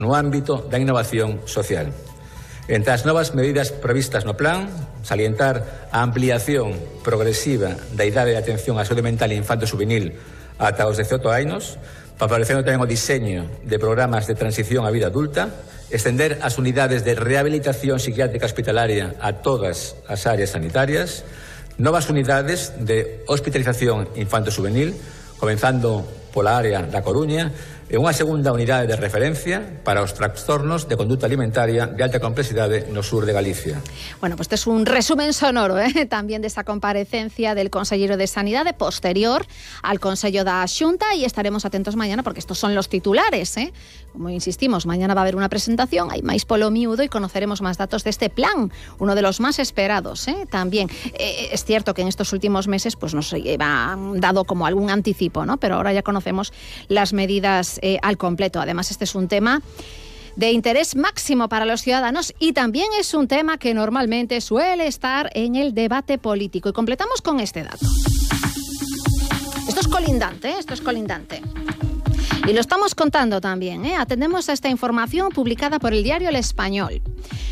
no ámbito da innovación social. Entre as novas medidas previstas no plan, salientar a ampliación progresiva da idade de atención á saúde mental infanto-juvenil ata os 18 anos, favorecendo tamén o diseño de programas de transición á vida adulta, extender as unidades de rehabilitación psiquiátrica hospitalaria a todas as áreas sanitarias, novas unidades de hospitalización infanto-juvenil, comenzando pola área da Coruña, e unha segunda unidade de referencia para os trastornos de conduta alimentaria de alta complexidade no sur de Galicia. Bueno, pues este es un resumen sonoro también de esa comparecencia del consellero de Sanidade posterior al Consello da Xunta, y estaremos atentos mañana porque estos son los titulares. Como insistimos, mañana va a haber una presentación, hay máis polo miúdo y conoceremos más datos de este plan, uno de los más esperados. También es cierto que en estos últimos meses pues nos han dado como algún anticipo, ¿no? Pero ahora ya conocemos las medidas al completo. Además, este es un tema de interés máximo para los ciudadanos y también es un tema que normalmente suele estar en el debate político. Y completamos con este dato. Esto es colindante. Y lo estamos contando también. Atendemos a esta información publicada por el diario El Español.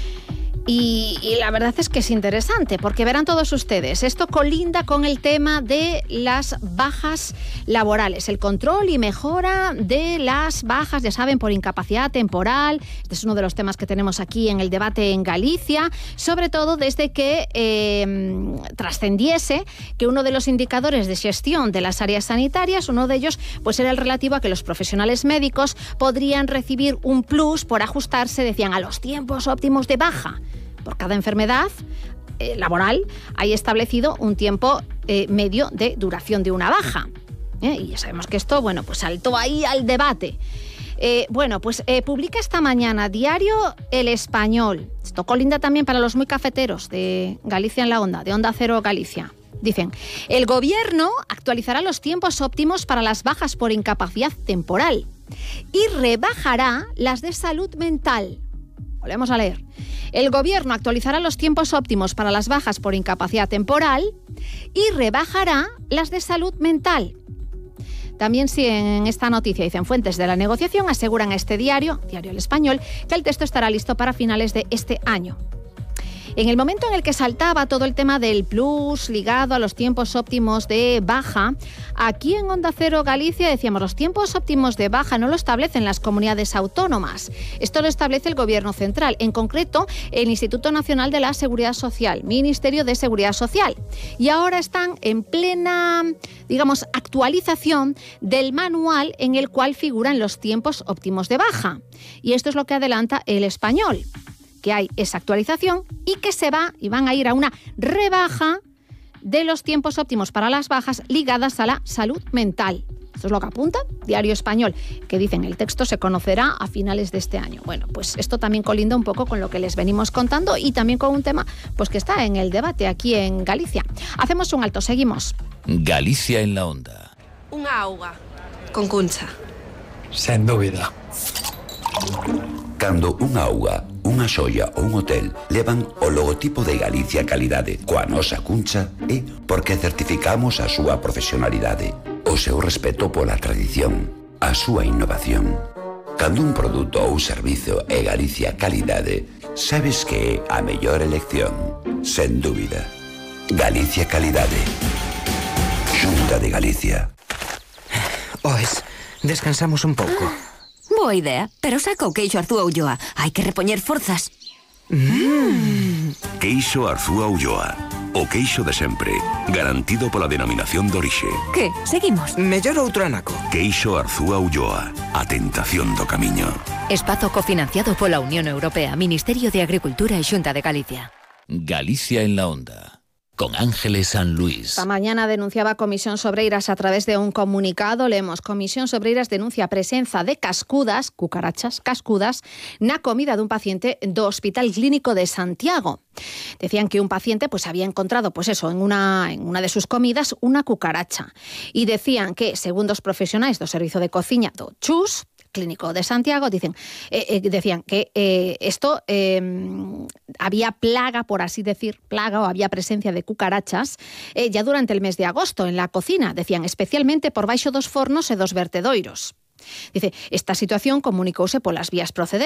Y la verdad es que es interesante, porque verán todos ustedes, esto colinda con el tema de las bajas laborales, el control y mejora de las bajas, ya saben, por incapacidad temporal. Este es uno de los temas que tenemos aquí en el debate en Galicia, sobre todo desde que trascendiese que uno de los indicadores de gestión de las áreas sanitarias, uno de ellos pues era el relativo a que los profesionales médicos podrían recibir un plus por ajustarse, decían, a los tiempos óptimos de baja. Por cada enfermedad laboral hay establecido un tiempo medio de duración de una baja. Y ya sabemos que esto, bueno, pues saltó ahí al debate. Publica esta mañana diario El Español. Esto colinda también para los muy cafeteros de Galicia en la Onda, de Onda Cero Galicia. Dicen, el gobierno actualizará los tiempos óptimos para las bajas por incapacidad temporal y rebajará las de salud mental. Volvemos a leer. El gobierno actualizará los tiempos óptimos para las bajas por incapacidad temporal y rebajará las de salud mental. También si en esta noticia dicen fuentes de la negociación, aseguran a este diario El Español, que el texto estará listo para finales de este año. En el momento en el que saltaba todo el tema del plus ligado a los tiempos óptimos de baja, aquí en Onda Cero Galicia decíamos, los tiempos óptimos de baja no lo establecen las comunidades autónomas. Esto lo establece el Gobierno central, en concreto el Instituto Nacional de la Seguridad Social, Ministerio de Seguridad Social. Y ahora están en plena, digamos, actualización del manual en el cual figuran los tiempos óptimos de baja. Y esto es lo que adelanta El Español, que hay esa actualización y que van a ir a una rebaja de los tiempos óptimos para las bajas ligadas a la salud mental. Esto es lo que apunta Diario Español, que dicen el texto se conocerá a finales de este año. Bueno, pues esto también colinda un poco con lo que les venimos contando y también con un tema pues que está en el debate aquí en Galicia. Hacemos un alto, seguimos. Galicia en la Onda. Unha auga con cuncha. Sen dúbida. Cando unha auga, unha xoia ou un hotel levan o logotipo de Galicia Calidade coa nosa cuncha é porque certificamos a súa profesionalidade, o seu respeto pola tradición, a súa innovación. Cando un produto ou servizo é Galicia Calidade, sabes que é a mellor elección, sen dúbida. Galicia Calidade. Xunta de Galicia. Oes, descansamos un pouco. Boa idea, pero saca o queixo Arzúa Ulloa. Hai que repoñer forzas. Queixo Arzúa Ulloa. O queixo de sempre. Garantido pola denominación de orixe. Que? Seguimos? Mellor outro anaco. Queixo Arzúa Ulloa. A tentación do camiño. Espazo cofinanciado pola Unión Europea, Ministerio de Agricultura e Xunta de Galicia. Galicia en la Onda. Con Ángeles San Luis. Esta mañana denunciaba Comisión Sobreiras a través de un comunicado. Leemos, Comisión Sobreiras denuncia presenza de cascudas, cucarachas, cascudas, na comida dun paciente do Hospital Clínico de Santiago. Decían que un paciente pues había encontrado pues eso, en una de sus comidas una cucaracha. Y decían que, segundo os profesionais do Servizo de Cociña do CHUS, Clínico de Santiago, decían que esto había plaga, por así decir, plaga o había presencia de cucarachas ya durante el mes de agosto en la cocina, decían, especialmente por baixo dos fornos e dos vertedoiros. Dice, esta situación comunicouse polas vías procedentes.